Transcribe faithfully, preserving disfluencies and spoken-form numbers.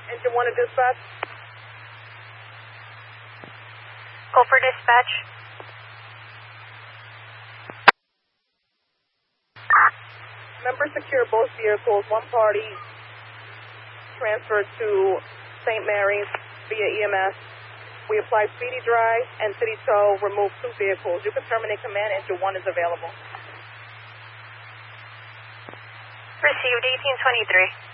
Engine one to dispatch. Go for dispatch. Members secure both vehicles. One party transferred to Saint Mary's via E M S. We apply speedy dry and city tow, remove two vehicles. You can terminate command. Engine one is available. Received eighteen twenty-three.